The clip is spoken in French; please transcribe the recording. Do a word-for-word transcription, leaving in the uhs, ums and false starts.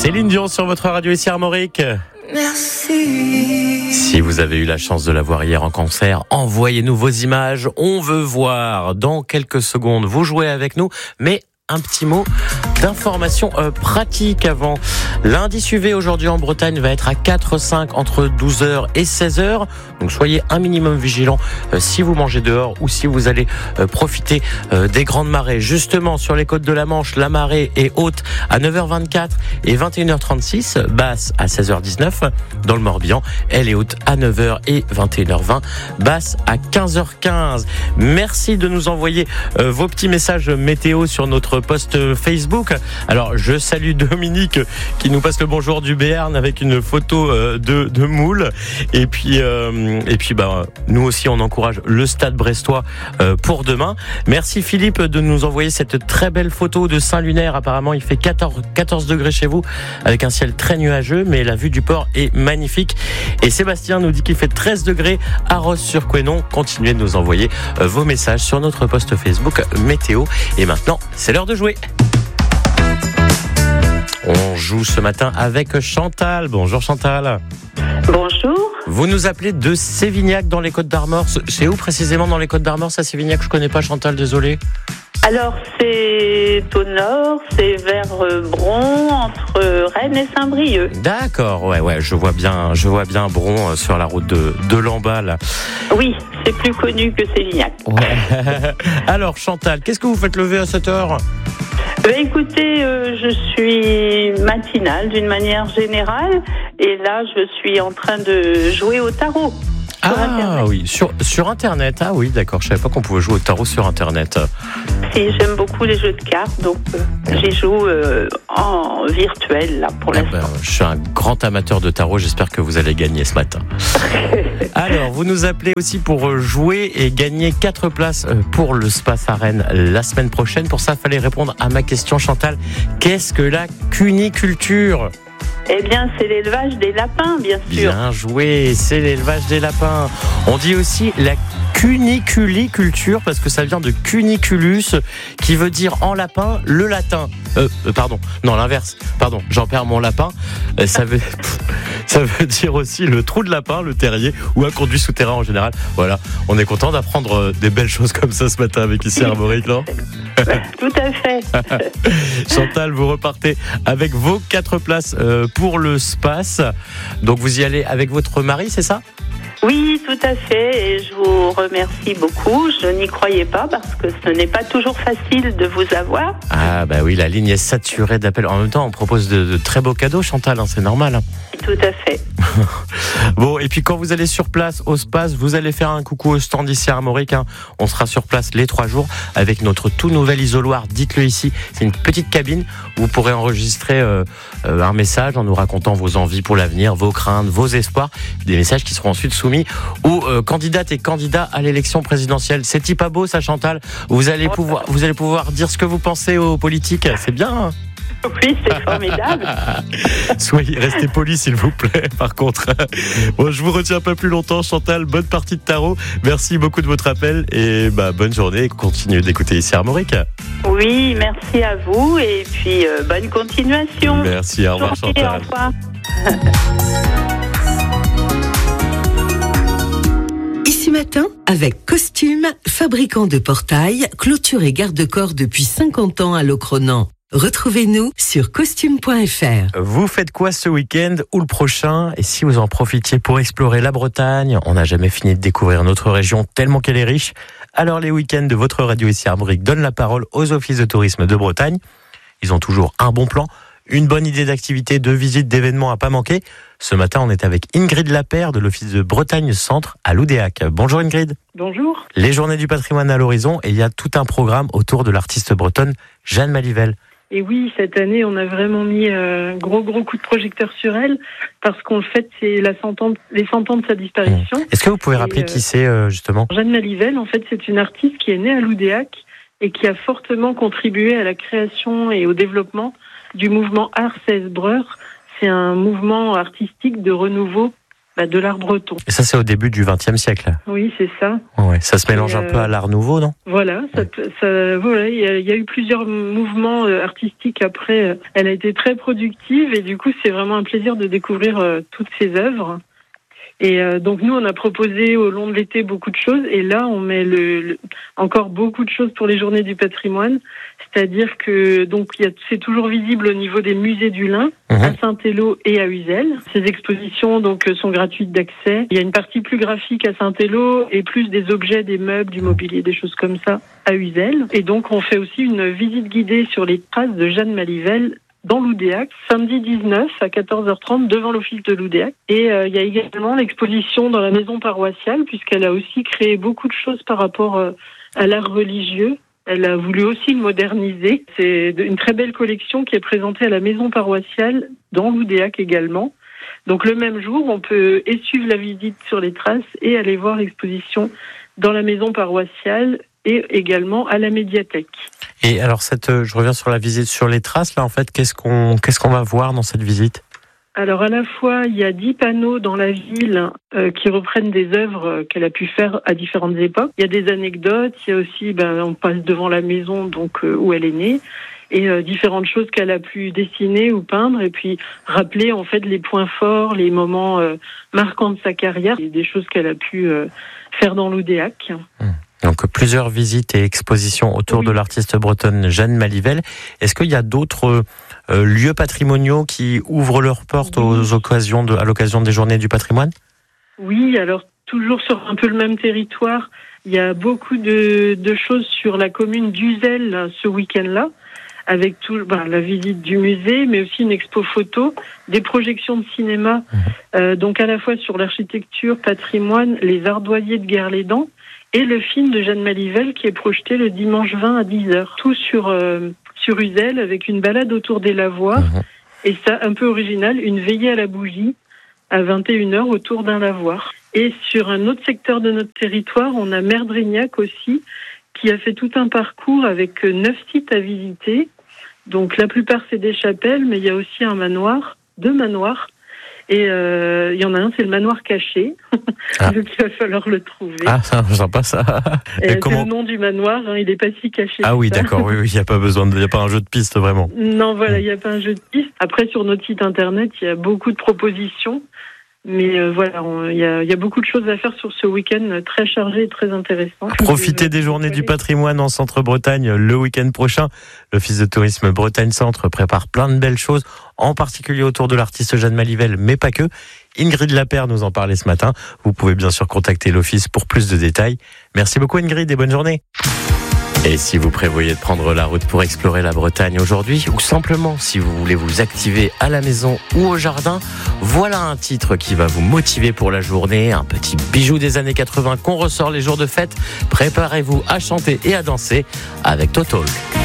Céline Dion sur votre radio ici Armorique. Merci. Si vous avez eu la chance de la voir hier en concert, envoyez-nous vos images. On veut voir dans quelques secondes. Vous jouez avec nous, mais un petit mot d'information euh, pratique avant. L'indice U V aujourd'hui en Bretagne va être à quatre virgule cinq entre douze heures et seize heures. Donc soyez un minimum vigilants euh, si vous mangez dehors ou si vous allez euh, profiter euh, des grandes marées. Justement, sur les côtes de la Manche, la marée est haute à neuf heures vingt-quatre et vingt et une heures trente-six, basse à seize heures dix-neuf. Dans le Morbihan, elle est haute à neuf heures et vingt et une heures vingt, basse à quinze heures quinze. Merci de nous envoyer euh, vos petits messages météo sur notre post Facebook. Alors, je salue Dominique qui nous passe le bonjour du Béarn avec une photo euh, de, de moule. Et puis, euh, et puis bah, nous aussi, on encourage le Stade brestois euh, pour demain. Merci Philippe de nous envoyer cette très belle photo de Saint-Lunaire. Apparemment, il fait quatorze, quatorze degrés chez vous avec un ciel très nuageux, mais la vue du port est magnifique. Et Sébastien nous dit qu'il fait treize degrés à Rosse-sur-Couesnon. Continuez de nous envoyer euh, vos messages sur notre post Facebook météo. Et maintenant, c'est l'heure de jouer. On joue ce matin avec Chantal. Bonjour Chantal. Bonjour. Vous nous appelez de Sévignac dans les Côtes-d'Armor. C'est où précisément dans les Côtes-d'Armor, ça Sévignac? Je connais pas Chantal, désolé. Alors c'est au nord, c'est vers Bron, entre Rennes et Saint-Brieuc. D'accord, ouais, ouais, je vois bien, je vois bien Bron sur la route de, de Lamballe. Oui, c'est plus connu que Sévignac. Ouais. Alors Chantal, qu'est-ce que vous faites lever à cette heure? Ben, écoutez, euh, je suis matinale d'une manière générale et là je suis en train de jouer au tarot. Sur Ah Internet. oui, sur, sur Internet. Ah oui, d'accord, je savais pas qu'on pouvait jouer au tarot sur Internet. Si, j'aime beaucoup les jeux de cartes, donc euh, j'y joue euh, en virtuel là pour Eh l'instant. ben, je suis un grand amateur de tarot, j'espère que vous allez gagner ce matin. Alors, vous nous appelez aussi pour jouer et gagner quatre places pour le Space à Rennes la semaine prochaine. Pour ça, il fallait répondre à ma question, Chantal. Qu'est-ce que la cuniculture ? Eh bien, c'est l'élevage des lapins, bien sûr. Bien joué, c'est l'élevage des lapins. On dit aussi la cuniculiculture parce que ça vient de cuniculus qui veut dire en lapin le latin. Euh, euh, pardon, non l'inverse. Pardon, j'en perds mon lapin. Euh, ça veut ça veut dire aussi le trou de lapin, le terrier ou un conduit souterrain en général. Voilà, on est content d'apprendre des belles choses comme ça ce matin avec ici Armorique, non ? Tout à fait. Chantal, vous repartez avec vos quatre places euh, pour le Space. Donc vous y allez avec votre mari, c'est ça ? Oui, tout à fait, et je vous remercie beaucoup. Je n'y croyais pas parce que ce n'est pas toujours facile de vous avoir. Ah bah oui, la ligne est saturée d'appels. En même temps, on propose de, de très beaux cadeaux, Chantal, hein, c'est normal. Hein. Tout à fait. Bon, et puis quand vous allez sur place au Space, vous allez faire un coucou au stand ici à Armorique. Hein. On sera sur place les trois jours avec notre tout nouvel isoloir. Dites-le ici, c'est une petite cabine où vous pourrez enregistrer euh, euh, un message en nous racontant vos envies pour l'avenir, vos craintes, vos espoirs. Des messages qui seront ensuite soumis aux euh, candidates et candidats à l'élection présidentielle. C'est pas beau ça, Chantal? Vous allez pouvoir, vous allez pouvoir dire ce que vous pensez aux politiques. C'est bien. Hein? Oui, c'est formidable. Soyez, restez poli s'il vous plaît, par contre. Bon, je vous retiens pas plus longtemps, Chantal. Bonne partie de tarot. Merci beaucoup de votre appel et bah, bonne journée. Continuez d'écouter ici Armorique. Oui, merci à vous et puis euh, bonne continuation. Merci, au revoir Journée, Chantal. Au revoir. Ici Matin, avec Costume, fabricant de portails, clôture et garde-corps depuis cinquante ans à Locronan. Retrouvez-nous sur costume point f r. Vous faites quoi ce week-end ou le prochain? Et si vous en profitiez pour explorer la Bretagne, on n'a jamais fini de découvrir notre région tellement qu'elle est riche. Alors les week-ends de votre radio ici à Armorique donnent la parole aux offices de tourisme de Bretagne. Ils ont toujours un bon plan, une bonne idée d'activité, de visite, d'événements à pas manquer. Ce matin, on est avec Ingrid Lapère de l'office de Bretagne Centre à Loudéac. Bonjour Ingrid. Bonjour. Les journées du patrimoine à l'horizon et il y a tout un programme autour de l'artiste bretonne Jeanne Malivelle. Et oui, cette année, on a vraiment mis un gros, gros coup de projecteur sur elle, parce qu'en fait, c'est la cent ans, les cent ans de sa disparition. Mmh. Est-ce que vous pouvez rappeler et, euh, qui c'est, euh, justement ? Jeanne Malivelle, en fait, c'est une artiste qui est née à Loudéac et qui a fortement contribué à la création et au développement du mouvement Art seize Breur. C'est un mouvement artistique de renouveau bah, de l'art breton. Et ça, c'est au début du vingtième siècle. Oui, c'est ça. Ouais, ça se mélange Et un euh, peu à l'art nouveau, non? Voilà, ça, ça, voilà, il y, a, il y a eu plusieurs mouvements euh, artistiques après. Elle a été très productive et du coup, c'est vraiment un plaisir de découvrir euh, toutes ses œuvres. Et euh, donc nous, on a proposé au long de l'été beaucoup de choses, et là, on met le, le, encore beaucoup de choses pour les Journées du patrimoine. C'est-à-dire que donc il y a, c'est toujours visible au niveau des musées du Lin, mmh. à Saint-Élo et à Uzès. Ces expositions donc sont gratuites d'accès. Il y a une partie plus graphique à Saint-Élo et plus des objets, des meubles, du mobilier, des choses comme ça à Uzès. Et donc on fait aussi une visite guidée sur les traces de Jeanne Malivelle dans l'Oudéac, samedi dix-neuf à quatorze heures trente devant l'office de l'Oudéac. Et euh, il y a également l'exposition dans la maison paroissiale, puisqu'elle a aussi créé beaucoup de choses par rapport euh, à l'art religieux. Elle a voulu aussi le moderniser. C'est une très belle collection qui est présentée à la maison paroissiale dans l'Oudéac également. Donc le même jour, on peut et suivre la visite sur les traces et aller voir l'exposition dans la maison paroissiale et également à la médiathèque. Et alors, cette, je reviens sur la visite sur les traces. Là, en fait, qu'est-ce qu'on, qu'est-ce qu'on va voir dans cette visite? Alors, à la fois, il y a dix panneaux dans la ville euh, qui reprennent des œuvres qu'elle a pu faire à différentes époques. Il y a des anecdotes. Il y a aussi, ben, on passe devant la maison donc euh, où elle est née, et euh, différentes choses qu'elle a pu dessiner ou peindre, et puis rappeler en fait les points forts, les moments euh, marquants de sa carrière, et des choses qu'elle a pu euh, faire dans l'Oudéac. Mmh. Donc plusieurs visites et expositions autour oui. de l'artiste bretonne Jeanne Malivelle. Est-ce qu'il y a d'autres euh, lieux patrimoniaux qui ouvrent leurs portes oui. aux occasions de, à l'occasion des Journées du patrimoine? Oui, alors toujours sur un peu le même territoire, il y a beaucoup de, de choses sur la commune d'Uzès ce week-end-là, avec tout, ben, la visite du musée, mais aussi une expo photo, des projections de cinéma, mmh. euh, donc à la fois sur l'architecture, patrimoine, les ardoisiers de Guerlédan, et le film de Jeanne Malivelle qui est projeté le dimanche vingt à dix heures. Tout sur, euh, sur Uzès avec une balade autour des lavoirs. Mmh. Et ça, un peu original, une veillée à la bougie à vingt et une heures autour d'un lavoir. Et sur un autre secteur de notre territoire, on a Merdrignac aussi, qui a fait tout un parcours avec neuf sites à visiter. Donc la plupart, c'est des chapelles, mais il y a aussi un manoir, deux manoirs. Et euh, il y en a un, c'est le manoir caché. Ah. Donc il va falloir le trouver. Ah, ça, sympa ça. Et comment... C'est le nom du manoir, hein, il n'est pas si caché. Ah oui, ça. D'accord, oui, oui, il n'y a pas besoin de, il n'y a pas un jeu de piste vraiment. Non, voilà, il n'y a pas un jeu de piste. Après, sur notre site internet, il y a beaucoup de propositions. Mais euh, voilà, il y a, y a beaucoup de choses à faire sur ce week-end très chargé et très intéressant. Profitez des Journées du patrimoine en Centre-Bretagne le week-end prochain. L'Office de tourisme Bretagne Centre prépare plein de belles choses, en particulier autour de l'artiste Jeanne Malivelle, mais pas que. Ingrid Lapère nous en parlait ce matin. Vous pouvez bien sûr contacter l'Office pour plus de détails. Merci beaucoup Ingrid et bonne journée. Et si vous prévoyez de prendre la route pour explorer la Bretagne aujourd'hui, ou simplement si vous voulez vous activer à la maison ou au jardin, voilà un titre qui va vous motiver pour la journée, un petit bijou des années quatre-vingts qu'on ressort les jours de fête. Préparez-vous à chanter et à danser avec Total.